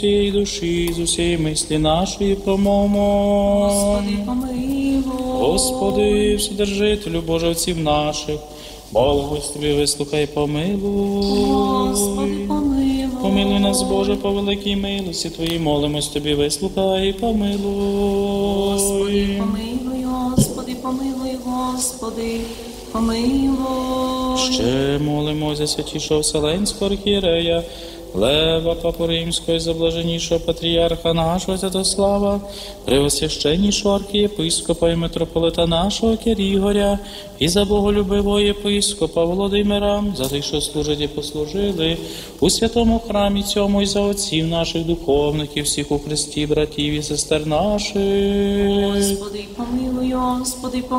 всієї душі, з усієї мислі нашої промовмо. Господи, помилуй. Господи, Вседержителю Боже отців наших, Богось тобі вислухай, помилуй. Господи, помилуй. Помилуй нас, Боже, по великій милості Твоїй, молимось Тобі, вислухай, і помилуй. Господи, помилуй, Господи, помилуй, Господи, помилуй. Ще молимось за святішого Вселенського архієрея, Лева Папу Римського, і за блаженнішого патріарха нашого Святослава, преосвященнішого архієпископа і митрополита нашого Кирігоря, і за боголюбивого єпископа Володимира, за тих, що служать і послужили у святому храмі цьому, і за отців наших духовників, всіх у Христі, братів і сестер наших. Господи, помилуй, Господи, помилуй.